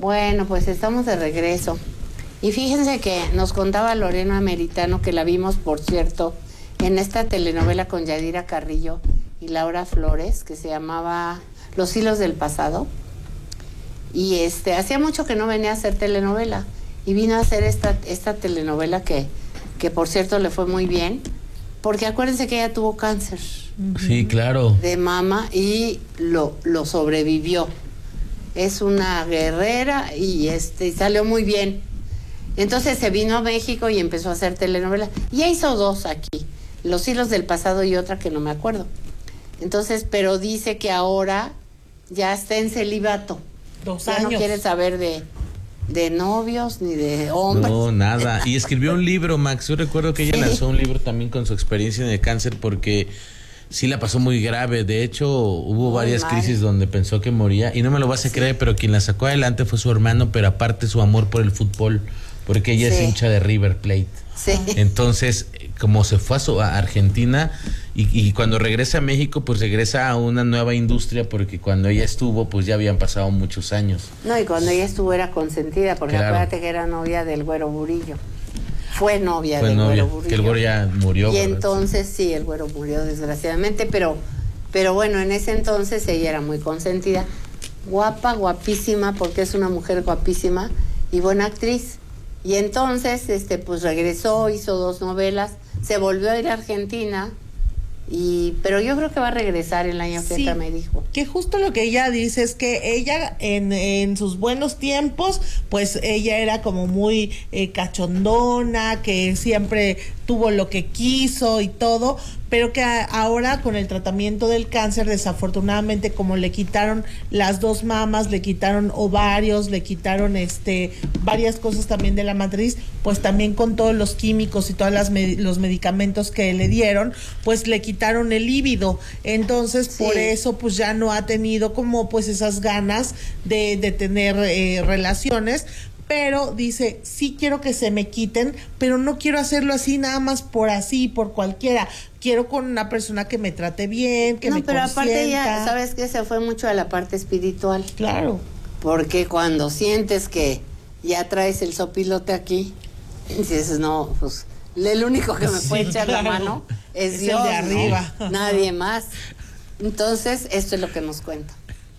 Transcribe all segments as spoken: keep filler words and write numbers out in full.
Bueno, pues estamos de regreso. Y fíjense que nos contaba Lorena Meritano, que la vimos, por cierto, en esta telenovela con Yadira Carrillo y Laura Flores, que se llamaba Los hilos del pasado. Y este, hacía mucho que no venía a hacer telenovela. Y vino a hacer esta, esta telenovela que, que, por cierto, le fue muy bien. Porque acuérdense que ella tuvo cáncer. Sí, claro. De mama y lo, lo sobrevivió. Es una guerrera y este salió muy bien. Entonces se vino a México y empezó a hacer telenovelas. Y ya hizo dos aquí, Los hilos del pasado y otra que no me acuerdo. Entonces, pero dice que ahora ya está en celibato. Dos ya años. no quiere saber de, de novios ni de hombres. No, nada. Y escribió un libro, Max. Yo recuerdo que ella sí. lanzó un libro también con su experiencia en el cáncer porque sí la pasó muy grave. De hecho, hubo muy varias mal. crisis donde pensó que moría. Y no me lo vas a sí. creer, pero quien la sacó adelante fue su hermano, pero aparte su amor por el fútbol, porque ella sí. es hincha de River Plate. Sí. Entonces, como se fue a, su, a Argentina y, y cuando regresa a México, pues regresa a una nueva industria, porque cuando ella estuvo, pues ya habían pasado muchos años. No, y cuando ella estuvo era consentida, porque claro. acuérdate que era novia del Güero Murillo. Fue novia Fue del novia, Güero Murillo. Que el Güero ya murió. Y ¿verdad? entonces, sí, el Güero murió desgraciadamente, pero, pero bueno, en ese entonces ella era muy consentida. Guapa, guapísima, porque es una mujer guapísima y buena actriz. Y entonces, este, pues regresó, hizo dos novelas, se volvió a ir a Argentina, y, pero yo creo que va a regresar el año que entra, me dijo. Que justo lo que ella dice es que ella en, en sus buenos tiempos, pues ella era como muy eh, cachondona, que siempre tuvo lo que quiso y todo, pero que a, ahora con el tratamiento del cáncer, desafortunadamente, como le quitaron las dos mamas, le quitaron ovarios, le quitaron este varias cosas también de la matriz, pues también con todos los químicos y todos med- los medicamentos que le dieron, pues le quitaron el líbido. Entonces, sí. por eso pues ya no ha tenido como pues esas ganas de, de tener eh, relaciones. Pero dice, sí quiero que se me quiten, pero no quiero hacerlo así nada más por así, por cualquiera. Quiero con una persona que me trate bien, que no, me pero consienta. Aparte ya, ¿sabes qué? Se fue mucho a la parte espiritual. Claro. Porque cuando sientes que ya traes el sopilote aquí, dices, no, pues el único que me sí, puede echar claro. la mano es, es Dios, el de arriba. ¿no? Nadie más. Entonces, esto es lo que nos cuenta.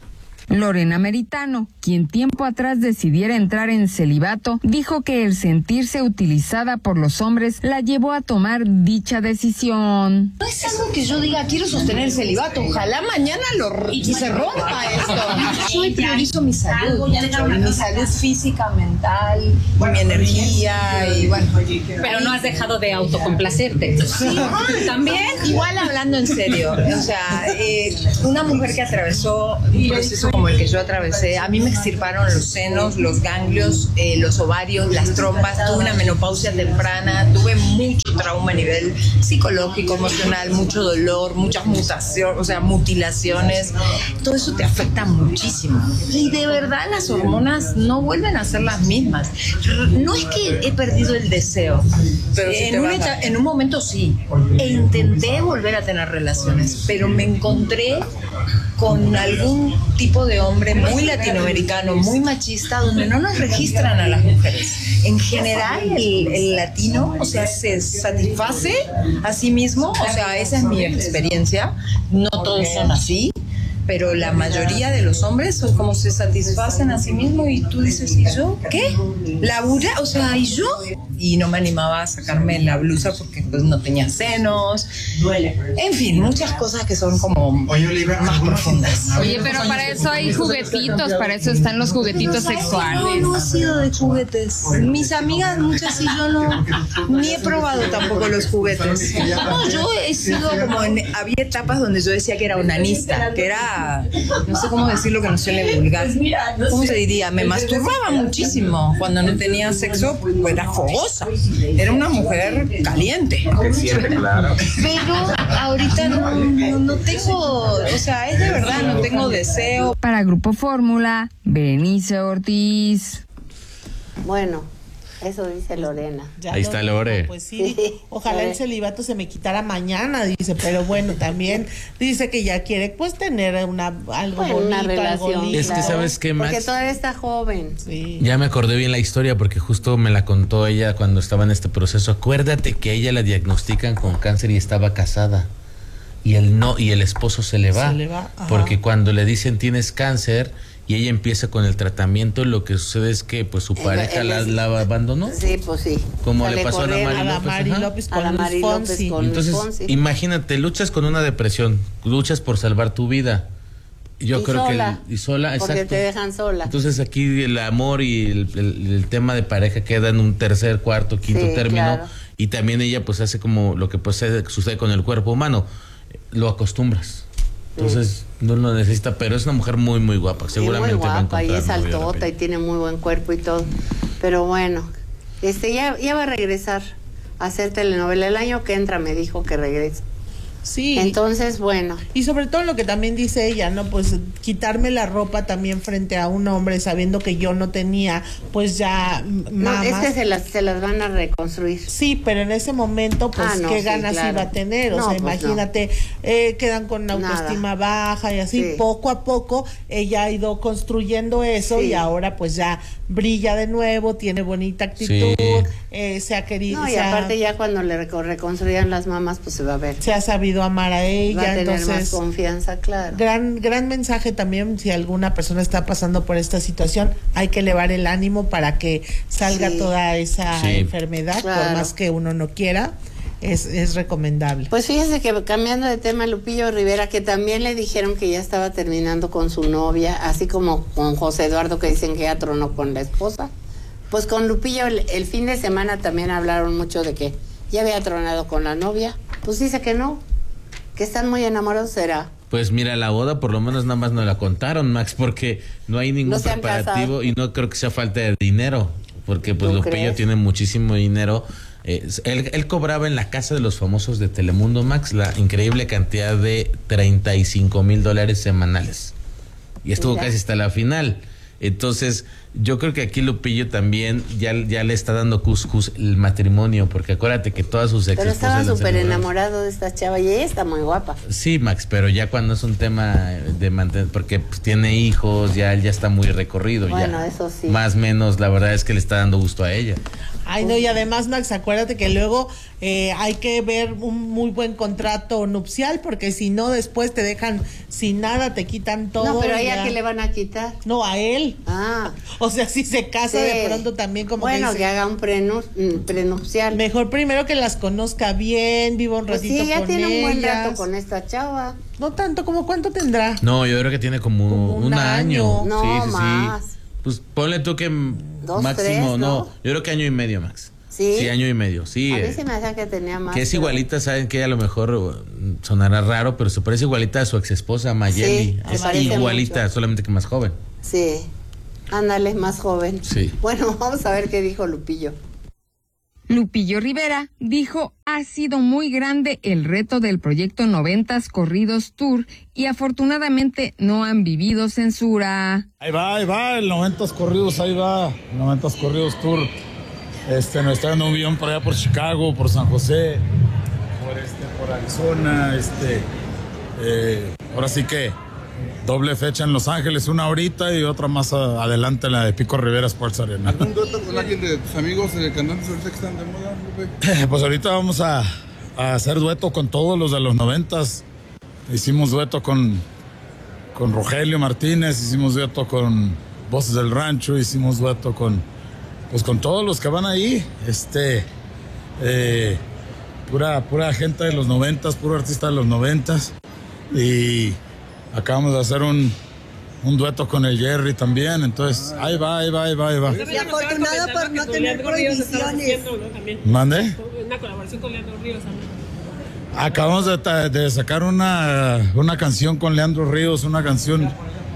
Lorena Meritano, quien tiempo atrás decidiera entrar en celibato, dijo que el sentirse utilizada por los hombres la llevó a tomar dicha decisión. No es algo que yo diga, quiero sostener el celibato, ojalá mañana lo y se rompa esto. Yo priorizo mi salud, mi salud física, mental, mi energía y bueno. Pero no has dejado de autocomplacerte. Sí, también. Igual hablando en serio, o sea, eh, una mujer que atravesó un proceso como el que yo atravesé, a mí me extirparon los senos, los ganglios, eh, los ovarios, las trompas, tuve una menopausia temprana, tuve mucho trauma a nivel psicológico, emocional, mucho dolor, muchas mutaciones, o sea, mutilaciones, todo eso te afecta muchísimo. Y de verdad las hormonas no vuelven a ser las mismas. No es que he perdido el deseo, pero sí en, un eta- en un momento sí, e intenté volver a tener relaciones, pero me encontré con algún tipo de hombre muy latinoamericano, muy machista, donde no nos registran a las mujeres. En general, el, el latino, o sea, se satisface a sí mismo, o sea, esa es mi experiencia, no todos son así, pero la mayoría de los hombres son como se satisfacen a sí mismos y tú dices, ¿y yo? ¿Qué? ¿Labura? O sea, ¿y yo? Y no me animaba a sacarme la blusa porque pues no tenía senos. En fin, muchas cosas que son como más profundas. Oye, pero para eso hay juguetitos, para eso están los juguetitos sexuales. No, no he sido de juguetes. Mis amigas, muchas y yo no, ni he probado tampoco los juguetes. No, yo he sido como en, había etapas donde yo decía que era onanista, que era, no sé cómo decirlo que no suene vulgar. ¿Cómo se diría? Me masturbaba muchísimo. Cuando no tenía sexo, pues era fogosa. Era una mujer caliente. Claro. Pero ahorita no, no, no tengo, o sea, es de verdad, no tengo deseo. Para Grupo Fórmula, Berenice Ortiz. Bueno, Eso dice Lorena. Ya Ahí lo está dijo, Lore. Pues sí, Sí. ojalá el celibato se me quitara mañana, dice, pero bueno, también dice que ya quiere pues tener una algo Bueno, bonito, una algo relación. lindo. Es que, ¿sabes qué, Max? Porque todavía está joven. Sí. Ya me acordé bien la historia porque justo me la contó ella cuando estaba en este proceso. Acuérdate que a ella la diagnostican con cáncer y estaba casada. Y el no, y el esposo se le va. Se le va, ajá. Porque cuando le dicen tienes cáncer y ella empieza con el tratamiento, lo que sucede es que pues su El- pareja el- la, la abandonó. Sí, pues sí. Como Sale le pasó a la corriendo. Mari A la López, Mari ajá. López A con la Luis Mari López Fonsi. con- Entonces, Luis Fonsi. imagínate, luchas con una depresión, luchas por salvar tu vida. Yo Y creo sola, que el- y sola, porque exacto. te dejan sola. Entonces aquí el amor y el, el- el tema de pareja queda en un tercer, cuarto, quinto Sí, término. claro. Y también ella pues hace como lo que pues sucede, sucede con el cuerpo humano, lo acostumbras. Entonces no lo necesita, pero es una mujer muy muy guapa, seguramente y muy va a guapa, encontrar y es novio altota y rápido. tiene muy buen cuerpo y todo. Pero bueno, este ya, ya va a regresar a hacer telenovela. El año que entra me dijo que regresa. Sí. Entonces, bueno. Y sobre todo lo que también dice ella, ¿no? Pues quitarme la ropa también frente a un hombre sabiendo que yo no tenía, pues ya m- No, mamas. es que se las, se las van a reconstruir. Sí, pero en ese momento, pues, Ah, no, ¿qué sí, ganas claro. iba a tener? O No, sea, pues, imagínate, eh, quedan con una Nada. autoestima baja y así, Sí. poco a poco ella ha ido construyendo eso Sí. y ahora pues ya brilla de nuevo, tiene bonita actitud, Sí. eh, se ha querido, No, y se ha- aparte ya cuando le reco- reconstruyan las mamas, pues se va a ver. se ha sabido amar a ella, Va a tener más entonces... confianza, claro. Gran, gran mensaje también, si alguna persona está pasando por esta situación, hay que elevar el ánimo para que salga Sí. toda esa Sí. enfermedad, por Claro. más que uno no quiera, es, es recomendable. Pues fíjese que cambiando de tema, Lupillo Rivera, que también le dijeron que ya estaba terminando con su novia, así como con José Eduardo, que dicen que ya tronó con la esposa. Pues con Lupillo el, el fin de semana también hablaron mucho de que ya había tronado con la novia. Pues dice que no, que están muy enamorados, será. Pues mira, la boda por lo menos nada más no la contaron, Max, porque no hay ningún No se han preparativo casado. y no creo que sea falta de dinero, porque pues ¿Tú Lupillo crees? tiene muchísimo dinero. Eh, él, él cobraba en la casa de los famosos de Telemundo, Max, la increíble cantidad de treinta y cinco mil dólares semanales. Y estuvo Mira. casi hasta la final. Entonces, yo creo que aquí Lupillo también ya, ya le está dando cuscus el matrimonio, porque acuérdate que todas sus ex Pero estaba esposas las súper enamoraron. enamorado de esta chava y ella está muy guapa. Sí, Max, pero ya cuando es un tema de mantener, porque pues, tiene hijos, ya él ya está muy recorrido. Bueno, ya. eso sí. Más o menos, la verdad es que le está dando gusto a ella. Ay, no, y además, Max, acuérdate que luego eh, hay que ver un muy buen contrato nupcial, porque si no, después te dejan sin nada, te quitan todo. No, pero a y ella ya- que le van a quitar. No, a él. Ah. O sea, si se casa Sí. de pronto también como Bueno, que que, dice, haga un prenu- mm, prenupcial. mejor primero que las conozca bien, viva un Pues ratito sí, ya con tiene un buen ellas. rato con esta chava. No tanto, como cuánto tendrá. No, yo creo que tiene como, Como un un año. año. No, sí, sí, más. sí. Pues ponle tú que m- Dos, máximo, tres, no. ¿no? Yo creo que año y medio, Max. ¿Sí? Sí, año y medio, sí. A mí eh, se me hacía que tenía más. que es pero- igualita, saben que a lo mejor uh, sonará raro, pero se parece igualita a su ex esposa Mayeli. Sí, se es parece igualita, mucho. solamente que más joven. Sí. Ándale, más joven. Sí. Bueno, vamos a ver qué dijo Lupillo. Lupillo Rivera dijo, ha sido muy grande el reto del proyecto Noventas Corridos Tour y afortunadamente no han vivido censura. Ahí va, ahí va, el noventas Corridos, ahí va, noventas Corridos Tour. Este, nos está dando un guión por allá por Chicago, por San José, por este, por Arizona, este, eh, ahora sí que doble fecha en Los Ángeles, una ahorita y otra más a- adelante, la de Pico Rivera Sports Arena. ¿Algún dueto con alguien de tus amigos eh, cantantes ahorita que están de moda, Lupe? Pues ahorita vamos a, a hacer dueto con todos los de los noventas. Hicimos dueto con, con Rogelio Martínez, hicimos dueto con Voces del Rancho, hicimos dueto con, pues con todos los que van ahí. Este, eh, pura, pura gente de los noventas, puro artista de los noventas. Y acabamos de hacer un, un dueto con el Jerry también. Entonces, ahí va, ahí va, ahí va, ahí va. Y afortunado por no tener prohibiciones. ¿Mande? Una colaboración con Leandro Ríos también. Acabamos de, ta- de sacar una, una canción con Leandro Ríos, una canción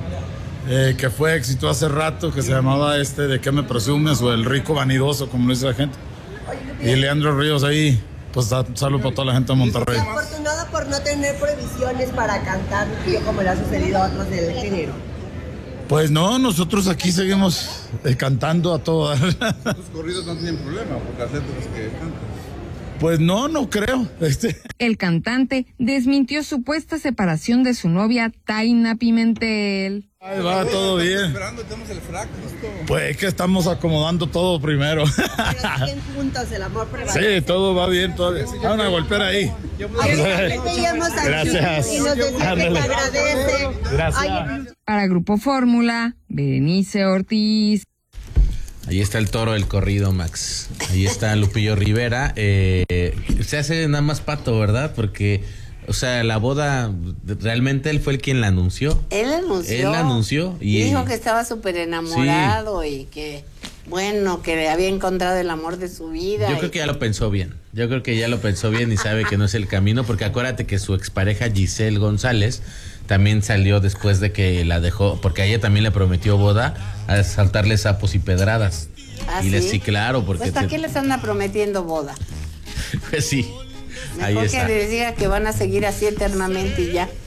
eh, que fue éxito hace rato, que se llamaba este ¿De qué me presumes? O El rico vanidoso, como lo dice la gente. Y Leandro Ríos ahí, pues da salud para toda la gente de Monterrey. Afortunado por no tener prohibiciones para cantar, yo como le ha sucedido a otros del género. Pues no, nosotros aquí seguimos eh, cantando a todas. Los corridos no tienen problema, porque las letras que cantan. Pues no, no creo. Este. El cantante desmintió supuesta separación de su novia Taina Pimentel. Ahí va, todo bien. Esperando, tenemos el frac, listo. Pues es que estamos acomodando todo primero. Pero siguen juntos, el amor prevalece. Sí, todo va bien, todo bien. Ah, una golpera ahí. Gracias. Y nos decía que te agradece. Gracias. Para Grupo Fórmula, Berenice Ortiz. Ahí está el toro del corrido, Max. Ahí está Lupillo Rivera. Eh, se hace nada más pato, ¿verdad? Porque, o sea, la boda, realmente él fue el quien la anunció. Él anunció. Él la anunció. Y dijo que estaba súper enamorado sí. y que, bueno, que había encontrado el amor de su vida. Yo y... creo que ya lo pensó bien. Yo creo que ya lo pensó bien y sabe que no es el camino, porque acuérdate que su expareja Giselle González también salió después de que la dejó, porque a ella también le prometió boda, a saltarle sapos y pedradas. ¿Ah, y sí? le sí, claro, porque... Pues, ¿para te... qué les anda prometiendo boda? Pues sí, Mejor ahí está. que les diga que van a seguir así eternamente y ya.